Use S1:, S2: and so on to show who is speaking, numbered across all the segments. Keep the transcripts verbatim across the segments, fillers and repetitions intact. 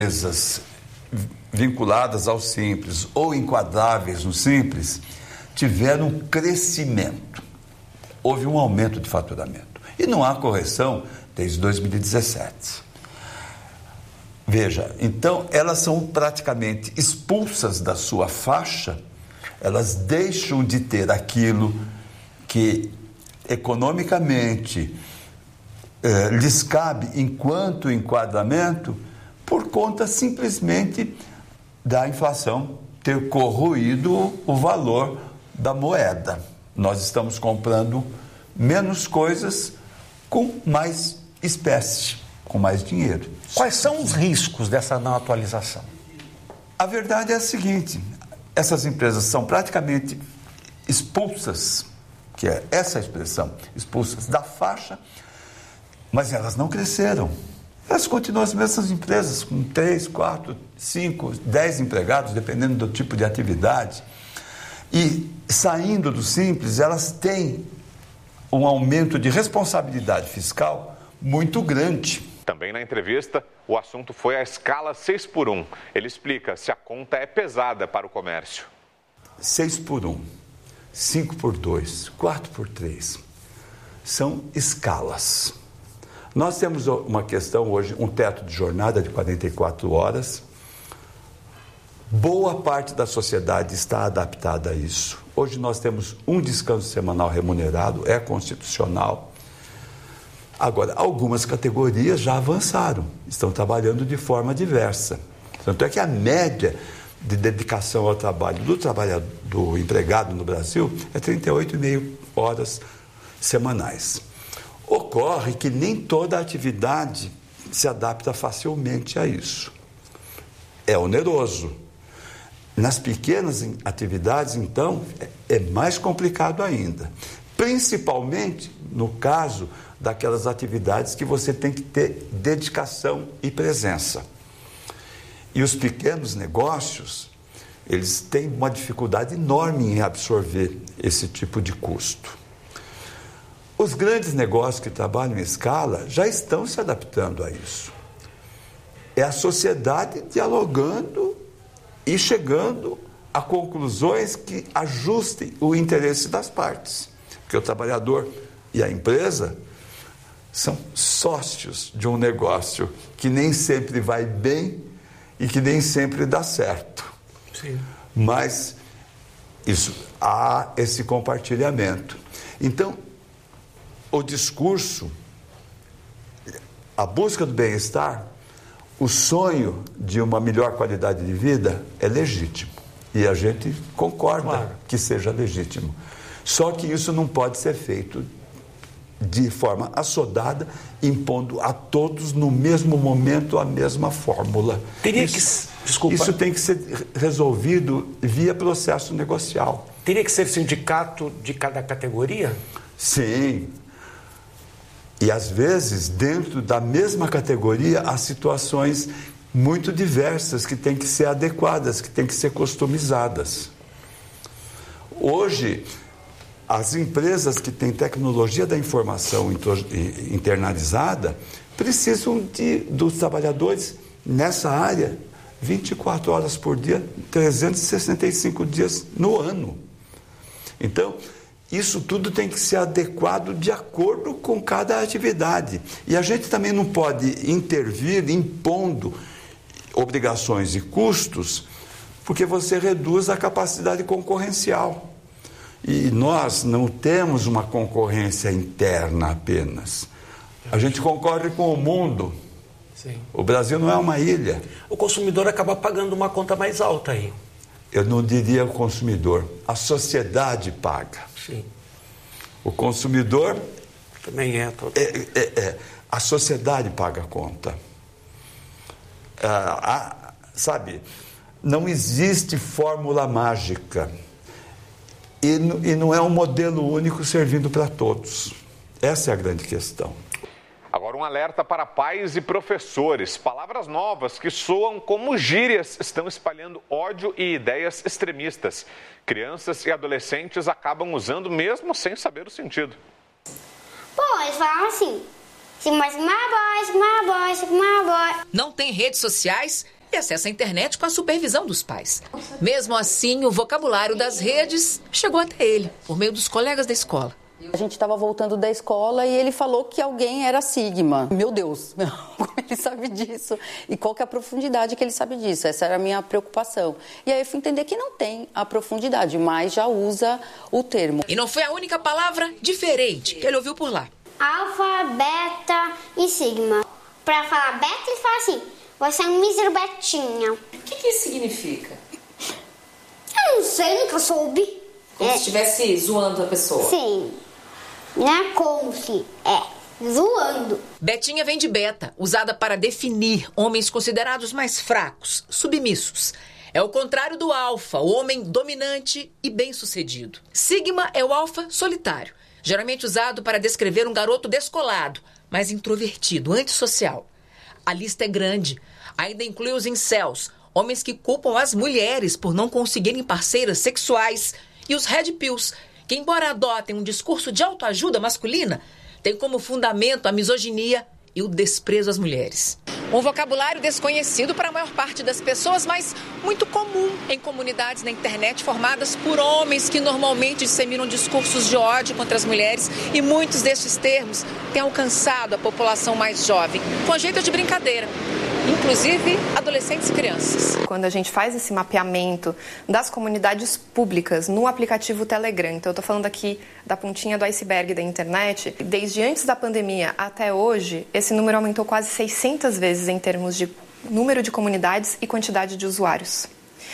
S1: empresas vinculadas ao Simples ou enquadráveis no Simples tiveram um crescimento. Houve um aumento de faturamento. E não há correção desde dois mil e dezessete. Veja, então elas são praticamente expulsas da sua faixa, elas deixam de ter aquilo que economicamente eh, lhes cabe enquanto enquadramento, por conta simplesmente da inflação ter corroído o valor da moeda. Nós estamos comprando menos coisas com mais espécie, com mais dinheiro.
S2: Quais são os riscos dessa não atualização?
S1: A verdade é a seguinte: essas empresas são praticamente expulsas, que é essa a expressão, expulsas da faixa, mas elas não cresceram. Elas continuam as mesmas empresas, com três, quatro, cinco, dez empregados, dependendo do tipo de atividade. E saindo do Simples, elas têm um aumento de responsabilidade fiscal muito grande.
S3: Também na entrevista, o assunto foi a escala seis por um. Ele explica se a conta é pesada para o comércio.
S1: seis por um, cinco por dois, quatro por três. São escalas. Nós temos uma questão hoje, um teto de jornada de quarenta e quatro horas. Boa parte da sociedade está adaptada a isso. Hoje nós temos um descanso semanal remunerado, é constitucional. Agora, algumas categorias já avançaram, estão trabalhando de forma diversa. Tanto é que a média de dedicação ao trabalho do trabalhador, do empregado no Brasil é trinta e oito vírgula cinco horas semanais. Ocorre que nem toda atividade se adapta facilmente a isso. É oneroso. Nas pequenas atividades, então, é mais complicado ainda. Principalmente no caso daquelas atividades que você tem que ter dedicação e presença. E os pequenos negócios, eles têm uma dificuldade enorme em absorver esse tipo de custo. Os grandes negócios que trabalham em escala já estão se adaptando a isso. É a sociedade dialogando e chegando a conclusões que ajustem o interesse das partes. Porque o trabalhador e a empresa são sócios de um negócio que nem sempre vai bem e que nem sempre dá certo.
S2: Sim.
S1: Mas isso, há esse compartilhamento. Então, o discurso, a busca do bem-estar, o sonho de uma melhor qualidade de vida é legítimo. E a gente concorda claro. que seja legítimo. Só que isso não pode ser feito de forma assodada, impondo a todos no mesmo momento a mesma fórmula.
S2: Teria
S1: isso,
S2: que, desculpa.
S1: Isso tem que ser resolvido via processo negocial.
S2: Teria que ser sindicato de cada categoria?
S1: Sim. E às vezes, dentro da mesma categoria, há situações muito diversas que têm que ser adequadas, que têm que ser customizadas. Hoje, as empresas que têm tecnologia da informação internalizada precisam de, dos trabalhadores nessa área vinte e quatro horas por dia, trezentos e sessenta e cinco dias no ano. Então, isso tudo tem que ser adequado de acordo com cada atividade. E a gente também não pode intervir impondo obrigações e custos, porque você reduz a capacidade concorrencial. E nós não temos uma concorrência interna apenas. A gente concorre com o mundo.
S2: Sim.
S1: O Brasil não é uma ilha.
S2: O consumidor acaba pagando uma conta mais alta aí.
S1: Eu não diria o consumidor, a sociedade paga.
S2: Sim.
S1: O consumidor...
S2: Também é. Todo...
S1: é, é, é a sociedade paga a conta. Ah, ah, sabe, não existe fórmula mágica. E, e não é um modelo único servindo para todos. Essa é a grande questão.
S3: Agora um alerta para pais e professores. Palavras novas que soam como gírias estão espalhando ódio e ideias extremistas. Crianças e adolescentes acabam usando mesmo sem saber o sentido.
S4: Pô, eles falam assim, Sigma, Sigma Boy, Sigma Boy, Sigma Boy.
S5: Não tem redes sociais e acessa a internet com a supervisão dos pais. Mesmo assim, o vocabulário das redes chegou até ele, por meio dos colegas da escola.
S6: A gente estava voltando da escola e ele falou que alguém era Sigma. Meu Deus, como ele sabe disso? E qual que é a profundidade que ele sabe disso? Essa era a minha preocupação. E aí eu fui entender que não tem a profundidade, mas já usa o termo.
S5: E não foi a única palavra diferente que ele ouviu por lá.
S4: Alfa, beta e sigma. Pra falar beta, ele fala assim, você é um mísero betinha.
S7: O que, que isso significa?
S4: Eu não sei, nunca soube.
S7: Como
S4: é.
S7: se estivesse zoando a pessoa.
S4: Sim. Não é como se, é zoando.
S5: Betinha vem de beta, usada para definir homens considerados mais fracos, submissos. É o contrário do alfa, o homem dominante e bem-sucedido. Sigma é o alfa solitário, geralmente usado para descrever um garoto descolado, mais introvertido, antissocial. A lista é grande. Ainda inclui os incels, homens que culpam as mulheres por não conseguirem parceiras sexuais, e os red pills, que, embora adotem um discurso de autoajuda masculina, têm como fundamento a misoginia e o desprezo às mulheres. Um vocabulário desconhecido para a maior parte das pessoas, mas muito comum em comunidades na internet formadas por homens que normalmente disseminam discursos de ódio contra as mulheres, e muitos destes termos têm alcançado a população mais jovem, com jeito de brincadeira, inclusive adolescentes e crianças.
S8: Quando a gente faz esse mapeamento das comunidades públicas no aplicativo Telegram, então eu estou falando aqui da pontinha do iceberg da internet, desde antes da pandemia até hoje, esse número aumentou quase seiscentas vezes em termos de número de comunidades e quantidade de usuários.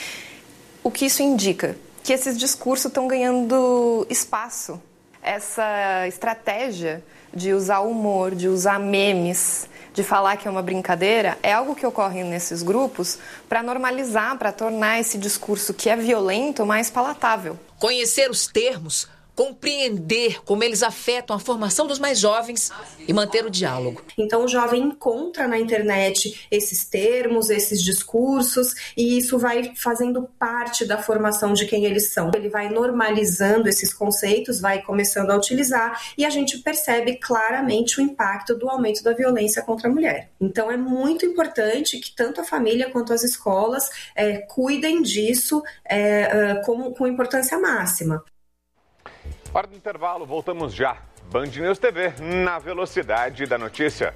S8: O que isso indica? Que esses discursos estão ganhando espaço. Essa estratégia de usar humor, de usar memes, de falar que é uma brincadeira, é algo que ocorre nesses grupos para normalizar, para tornar esse discurso que é violento mais palatável.
S5: Conhecer os termos, compreender como eles afetam a formação dos mais jovens e manter o diálogo.
S9: Então o jovem encontra na internet esses termos, esses discursos, e isso vai fazendo parte da formação de quem eles são. Ele vai normalizando esses conceitos, vai começando a utilizar, e a gente percebe claramente o impacto do aumento da violência contra a mulher. Então é muito importante que tanto a família quanto as escolas é, cuidem disso é, é, com, com importância máxima.
S3: Hora do intervalo, voltamos já. Band News T V, na velocidade da notícia.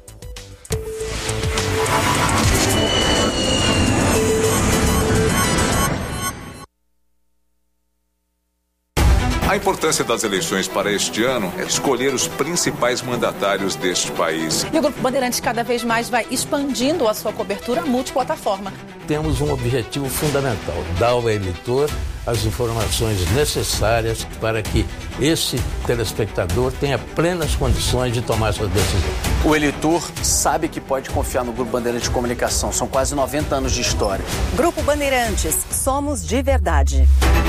S10: A importância das eleições para este ano é escolher os principais mandatários deste país.
S11: E o Grupo Bandeirantes cada vez mais vai expandindo a sua cobertura multiplataforma.
S12: Temos um objetivo fundamental, dar ao eleitor as informações necessárias para que esse telespectador tenha plenas condições de tomar sua decisão.
S13: O eleitor sabe que pode confiar no Grupo Bandeirantes de Comunicação. São quase noventa anos de história.
S14: Grupo Bandeirantes, somos de verdade.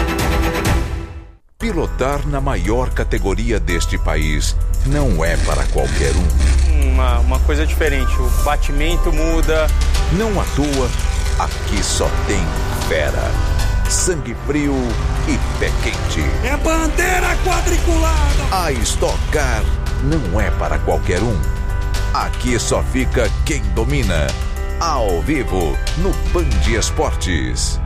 S10: Pilotar na maior categoria deste país não é para qualquer um.
S15: Uma, uma coisa diferente, o batimento muda.
S10: Não à toa, aqui só tem fera. Sangue frio e pé quente.
S16: É bandeira quadriculada!
S10: A Stock Car não é para qualquer um. Aqui só fica quem domina. Ao vivo, no Band Esportes.